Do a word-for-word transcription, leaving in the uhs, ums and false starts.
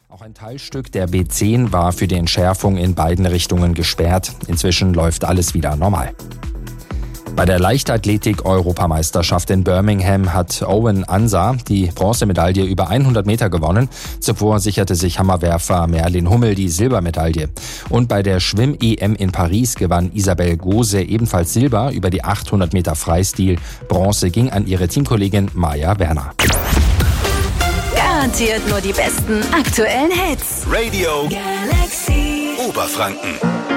Auch ein Teilstück der B zehn war für die Entschärfung in beiden Richtungen gesperrt. Inzwischen läuft alles wieder normal. Bei der Leichtathletik-Europameisterschaft in Birmingham hat Owen Ansah die Bronzemedaille über hundert Meter gewonnen. Zuvor sicherte sich Hammerwerfer Merlin Hummel die Silbermedaille. Und bei der Schwimm-E M in Paris gewann Isabel Gose ebenfalls Silber über die achthundert Meter Freistil. Bronze ging an ihre Teamkollegin Maja Werner. Garantiert nur die besten aktuellen Hits. Radio Galaxy Oberfranken.